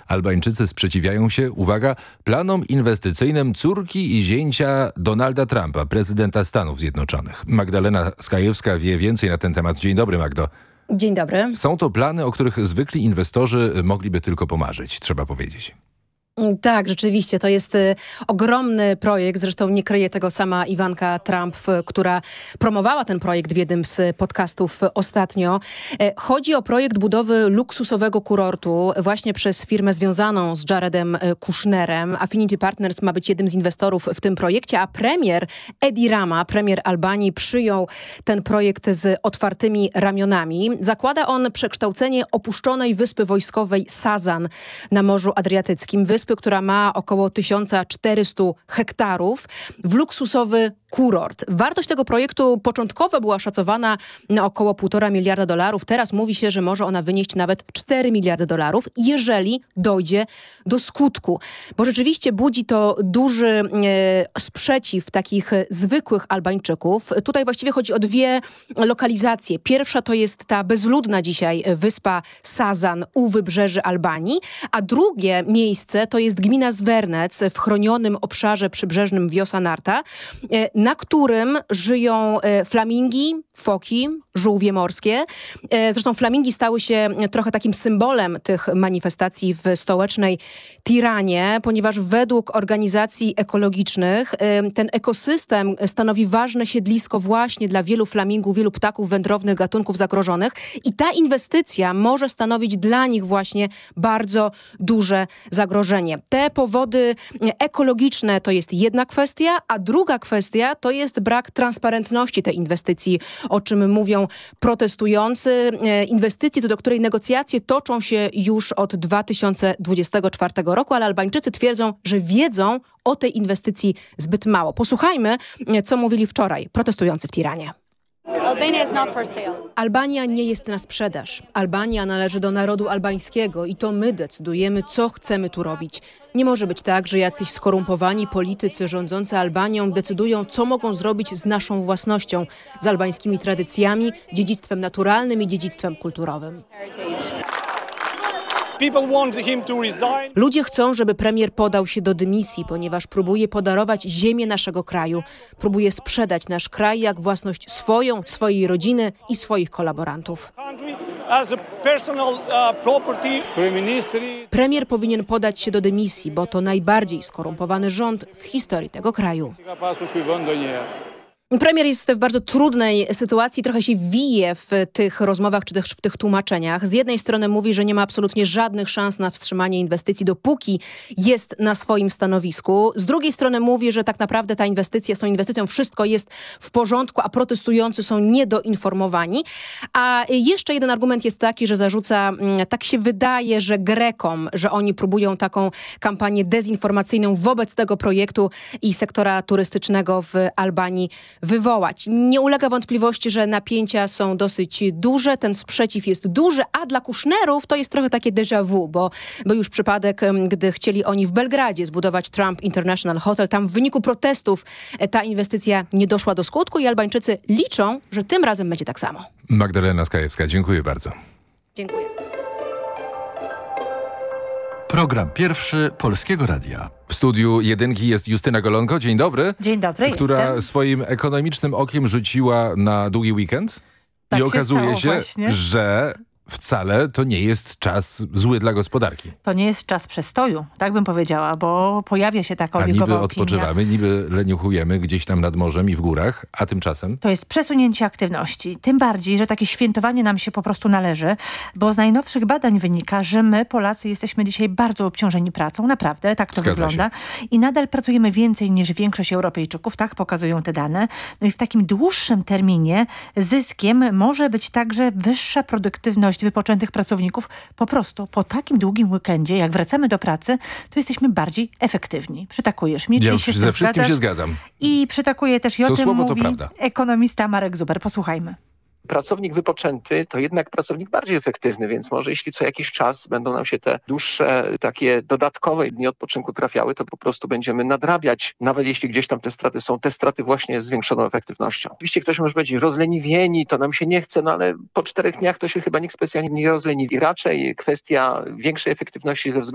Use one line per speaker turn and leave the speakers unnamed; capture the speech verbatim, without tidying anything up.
Albańczycy sprzeciwiają się, uwaga, planom inwestycyjnym córki i zięcia Donalda Trumpa, prezydenta Stanów Zjednoczonych. Magdalena Skajewska wie więcej na ten temat. Dzień dobry, Magdo.
Dzień dobry.
Są to plany, o których zwykli inwestorzy mogliby tylko pomarzyć, trzeba powiedzieć.
Tak, rzeczywiście. To jest y, ogromny projekt. Zresztą nie kryje tego sama Iwanka Trump, y, która promowała ten projekt w jednym z podcastów y, ostatnio. Y, chodzi o projekt budowy luksusowego kurortu właśnie przez firmę związaną z Jaredem y, Kushnerem. Affinity Partners ma być jednym z inwestorów w tym projekcie, a premier Edi Rama, premier Albanii, przyjął ten projekt z otwartymi ramionami. Zakłada on przekształcenie opuszczonej wyspy wojskowej Sazan na Morzu Adriatyckim. Wyspy, która ma około tysiąc czterysta hektarów, w luksusowy kurort. Wartość tego projektu początkowo była szacowana na około półtora miliarda dolarów. Teraz mówi się, że może ona wynieść nawet cztery miliardy dolarów, jeżeli dojdzie do skutku. Bo rzeczywiście budzi to duży e, sprzeciw takich zwykłych Albańczyków. Tutaj właściwie chodzi o dwie lokalizacje. Pierwsza to jest ta bezludna dzisiaj wyspa Sazan u wybrzeży Albanii, a drugie miejsce to jest gmina Zvernec w chronionym obszarze przybrzeżnym Vjosa Narta, e, na którym żyją flamingi, foki, żółwie morskie. Zresztą flamingi stały się trochę takim symbolem tych manifestacji w stołecznej Tiranie, ponieważ według organizacji ekologicznych ten ekosystem stanowi ważne siedlisko właśnie dla wielu flamingów, wielu ptaków wędrownych, gatunków zagrożonych i ta inwestycja może stanowić dla nich właśnie bardzo duże zagrożenie. Te powody ekologiczne to jest jedna kwestia, a druga kwestia to jest brak transparentności tej inwestycji, o czym mówią protestujący. Inwestycji, do której negocjacje toczą się już od dwa tysiące dwudziestego czwartego roku, ale Albańczycy twierdzą, że wiedzą o tej inwestycji zbyt mało. Posłuchajmy, co mówili wczoraj protestujący w Tiranie. Albania nie jest na sprzedaż. Albania należy do narodu albańskiego i to my decydujemy, co chcemy tu robić. Nie może być tak, że jacyś skorumpowani politycy rządzący Albanią decydują, co mogą zrobić z naszą własnością, z albańskimi tradycjami, dziedzictwem naturalnym i dziedzictwem kulturowym. Ludzie chcą, żeby premier podał się do dymisji, ponieważ próbuje podarować ziemię naszego kraju. Próbuje sprzedać nasz kraj jak własność swoją, swojej rodziny i swoich kolaborantów. Premier powinien podać się do dymisji, bo to najbardziej skorumpowany rząd w historii tego kraju. Premier jest w bardzo trudnej sytuacji, trochę się wije w tych rozmowach czy też w tych tłumaczeniach. Z jednej strony mówi, że nie ma absolutnie żadnych szans na wstrzymanie inwestycji, dopóki jest na swoim stanowisku. Z drugiej strony mówi, że tak naprawdę ta inwestycja, z tą inwestycją wszystko jest w porządku, a protestujący są niedoinformowani. A jeszcze jeden argument jest taki, że zarzuca, tak się wydaje, że Grekom, że oni próbują taką kampanię dezinformacyjną wobec tego projektu i sektora turystycznego w Albanii wywołać. Nie ulega wątpliwości, że napięcia są dosyć duże, ten sprzeciw jest duży, a dla Kushnerów to jest trochę takie déjà vu, bo był już przypadek, gdy chcieli oni w Belgradzie zbudować Trump International Hotel. Tam w wyniku protestów ta inwestycja nie doszła do skutku i Albańczycy liczą, że tym razem będzie tak samo.
Magdalena Skajewska, dziękuję bardzo.
Dziękuję.
Program pierwszy Polskiego Radia.
W studiu Jedynki jest Justyna Golonko. Dzień dobry.
Dzień dobry,
Która
jestem.
swoim ekonomicznym okiem rzuciła na długi weekend.
Tak
I
się
okazuje
stało
się,
właśnie.
że wcale to nie jest czas zły dla gospodarki.
To nie jest czas przestoju, tak bym powiedziała, bo pojawia się taka
A
olikowa
niby
opinia.
odpoczywamy, niby leniuchujemy gdzieś tam nad morzem i w górach, a tymczasem...
To jest przesunięcie aktywności. Tym bardziej, że takie świętowanie nam się po prostu należy, bo z najnowszych badań wynika, że my, Polacy, jesteśmy dzisiaj bardzo obciążeni pracą. Naprawdę, tak to
Zgadza
wygląda.
się.
I nadal pracujemy więcej niż większość Europejczyków, tak pokazują te dane. No i w takim dłuższym terminie zyskiem może być także wyższa produktywność wypoczętych pracowników. Po prostu po takim długim weekendzie, jak wracamy do pracy, to jesteśmy bardziej efektywni. Przytakujesz mi?
Ja
czyli
już
się z
ze
tym
wszystkim
zgadzasz?
się zgadzam.
I przytakuje też i o
Co
tym
słowo, to
mówi
prawda.
ekonomista Marek Zuber. Posłuchajmy.
Pracownik wypoczęty to jednak pracownik bardziej efektywny, więc może jeśli co jakiś czas będą nam się te dłuższe, takie dodatkowe dni odpoczynku trafiały, to po prostu będziemy nadrabiać, nawet jeśli gdzieś tam te straty są, te straty właśnie zwiększoną efektywnością. Oczywiście ktoś może powiedzieć, rozleniwieni, to nam się nie chce, no ale po czterech dniach to się chyba nikt specjalnie nie rozleniwi. Raczej kwestia większej efektywności ze względu